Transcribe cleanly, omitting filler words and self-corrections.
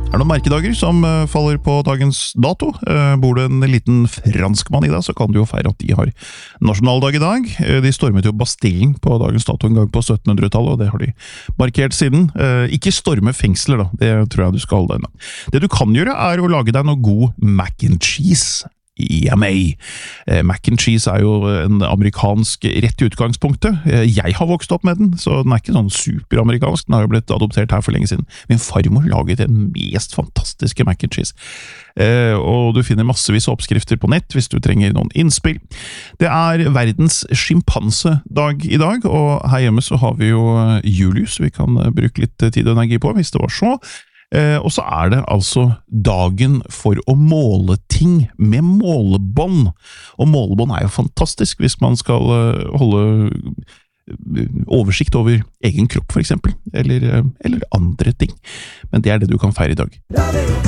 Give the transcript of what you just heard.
Det noen merkedager som faller på dagens dato. Bor det en liten franskmann i deg, så kan du jo feire at de har nasjonaldag i dag. De stormet jo Bastillen på dagens dato en gang på 1700-tallet, og det har de markert siden. Ikke storme fengsler da, det tror jeg du skal holde deg unna. Det du kan gjøre er å lage deg noe god mac and cheese. Yummy. Mac and cheese er jo en amerikansk rett i utgangspunktet. Jeg har vokst opp med den, så den er ikke sånn superamerikansk. Den har jo blitt adoptert her for lenge siden. Min farmor laget den mest fantastiske mac and cheese. Og du finner massevis av oppskrifter på nett hvis du trenger noen innspill. Det er verdens sjimpansedag i dag, og her hjemme så har vi jo Julius vi kan bruke litt tid og energi på hvis det var så. Og så er det altså dagen for å måle ting med målebånd. Og målebånd er jo fantastisk hvis man skal holde oversikt over egen kropp for eksempel, eller andre ting. Men det er det du kan feire i dag.